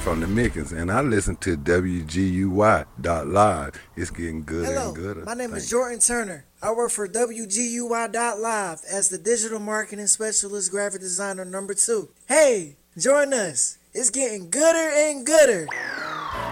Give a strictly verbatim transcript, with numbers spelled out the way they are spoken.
from the Mickens, and I listen to W G U Y dot live. It's getting gooder Hello, and gooder. my name Thank is Jordan Turner. I work for W G U Y dot live as the digital marketing specialist graphic designer number two. Hey, join us. It's getting gooder and gooder.